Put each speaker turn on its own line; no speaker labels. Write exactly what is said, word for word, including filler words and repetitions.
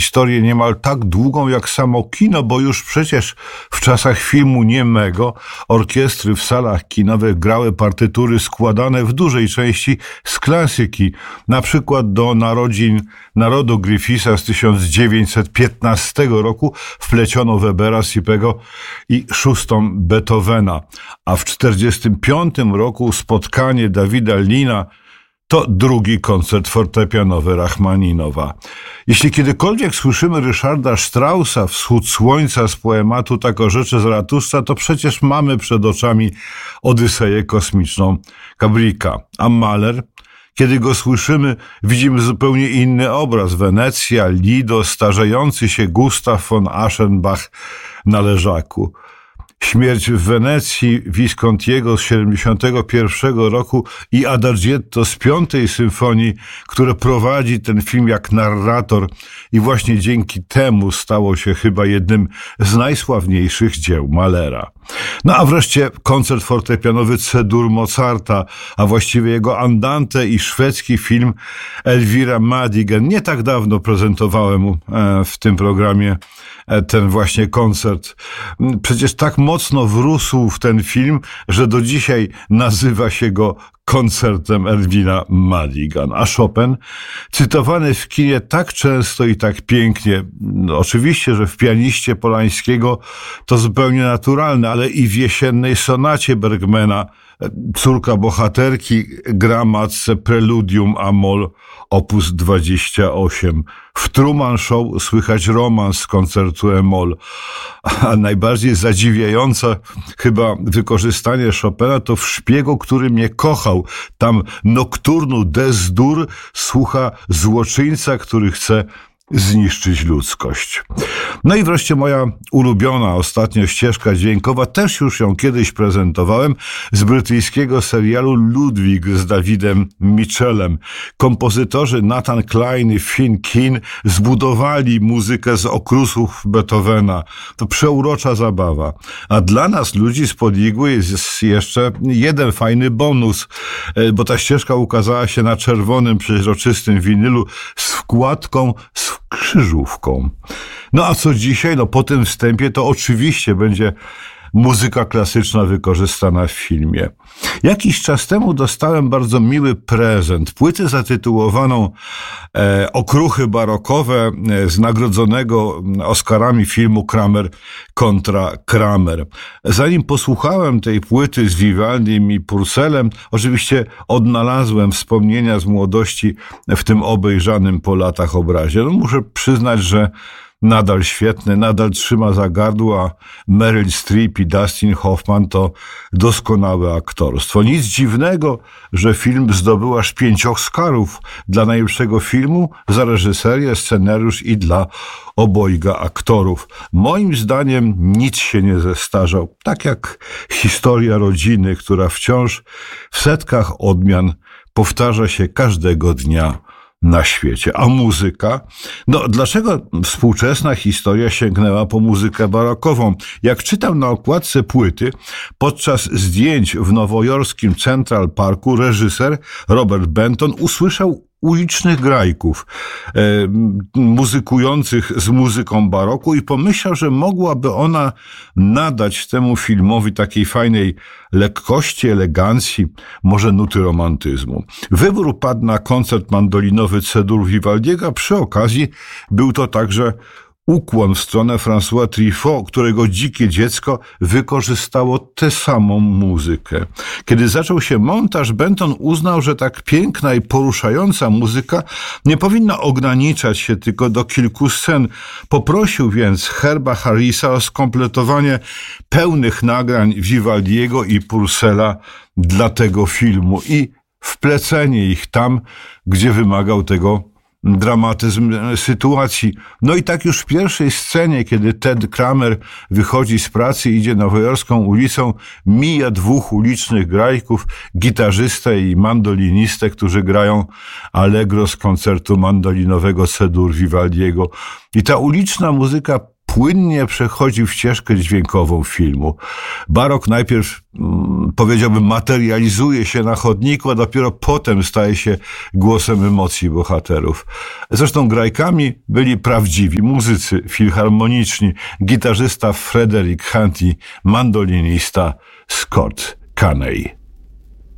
historię niemal tak długą jak samo kino, bo już przecież w czasach filmu niemego orkiestry w salach kinowych grały partytury składane w dużej części z klasyki, na przykład do narodzin Narodu Griffitha z tysiąc dziewięćset piętnastego roku wpleciono Webera, Sipego i szóstą Beethovena, a w czterdziestym piątym roku spotkanie Davida Lina to drugi koncert fortepianowy Rachmaninowa. Jeśli kiedykolwiek słyszymy Ryszarda Straussa, Wschód Słońca z poematu Tak orzecze Zaratustra, to przecież mamy przed oczami Odyseję kosmiczną Kubricka. A Mahler? Kiedy go słyszymy, widzimy zupełnie inny obraz. Wenecja, Lido, starzejący się Gustav von Aschenbach na leżaku. Śmierć w Wenecji Viscontiego z siedemdziesiątego pierwszego roku i Adagietto z piątej symfonii, które prowadzi ten film jak narrator i właśnie dzięki temu stało się chyba jednym z najsławniejszych dzieł Mahlera. No a wreszcie koncert fortepianowy C-dur Mozarta, a właściwie jego andante i szwedzki film Elvira Madigan. Nie tak dawno prezentowałem w tym programie ten właśnie koncert. Przecież tak mocno wrósł w ten film, że do dzisiaj nazywa się go koncertem Elvira Madigan. A Chopin, cytowany w kinie tak często i tak pięknie, no oczywiście, że w Pianiście Polańskiego to zupełnie naturalne, ale i w Jesiennej sonacie Bergmana córka bohaterki gra matce Preludium a-moll opus dwadzieścia osiem. W Truman Show słychać romans z koncertu e-moll. A najbardziej zadziwiające chyba wykorzystanie Chopina to w Szpiegu, który mnie kochał. Tam nokturnu des dur słucha złoczyńca, który chce zniszczyć ludzkość. No i wreszcie moja ulubiona ostatnio ścieżka dźwiękowa, też już ją kiedyś prezentowałem, z brytyjskiego serialu Ludwig z Davidem Mitchellem. Kompozytorzy Nathan Klein i Finn Keane zbudowali muzykę z okrusów Beethovena. To przeurocza zabawa. A dla nas, ludzi spod igły, jest jeszcze jeden fajny bonus, bo ta ścieżka ukazała się na czerwonym, przeźroczystym winylu z wkładką z krzyżówką. No a co dzisiaj? No po tym wstępie to oczywiście będzie muzyka klasyczna wykorzystana w filmie. Jakiś czas temu dostałem bardzo miły prezent. Płytę zatytułowaną e, Okruchy barokowe e, z nagrodzonego Oscarami filmu Kramer kontra Kramer. Zanim posłuchałem tej płyty z Vivaldim i Purcellem, oczywiście odnalazłem wspomnienia z młodości w tym obejrzanym po latach obrazie. No muszę przyznać, że nadal świetny, nadal trzyma za gardło, a Meryl Streep i Dustin Hoffman to doskonałe aktorstwo. Nic dziwnego, że film zdobył aż pięć Oscarów dla najlepszego filmu, za reżyserię, scenariusz i dla obojga aktorów. Moim zdaniem nic się nie zestarzał. Tak jak historia rodziny, która wciąż w setkach odmian powtarza się każdego dnia na świecie. A muzyka? No, dlaczego współczesna historia sięgnęła po muzykę barokową? Jak czytam na okładce płyty, podczas zdjęć w nowojorskim Central Parku reżyser Robert Benton usłyszał ulicznych grajków e, muzykujących z muzyką baroku i pomyślał, że mogłaby ona nadać temu filmowi takiej fajnej lekkości, elegancji, może nuty romantyzmu. Wybór padł na koncert mandolinowy C-dur Vivaldiego, przy okazji był to także ukłon w stronę François Truffaut, którego Dzikie dziecko wykorzystało tę samą muzykę. Kiedy zaczął się montaż, Benton uznał, że tak piękna i poruszająca muzyka nie powinna ograniczać się tylko do kilku scen. Poprosił więc Herba Harrisa o skompletowanie pełnych nagrań Vivaldiego i Purcella dla tego filmu i wplecenie ich tam, gdzie wymagał tego dramatyzm sytuacji. No i tak już w pierwszej scenie, kiedy Ted Kramer wychodzi z pracy, idzie nowojorską ulicą, mija dwóch ulicznych grajków, gitarzystę i mandolinistę, którzy grają allegro z koncertu mandolinowego C-dur Vivaldiego. I ta uliczna muzyka płynnie przechodzi w ścieżkę dźwiękową filmu. Barok najpierw, mm, powiedziałbym, materializuje się na chodniku, a dopiero potem staje się głosem emocji bohaterów. Zresztą grajkami byli prawdziwi muzycy filharmoniczni, gitarzysta Frederick Hunt i mandolinista Scott Caney.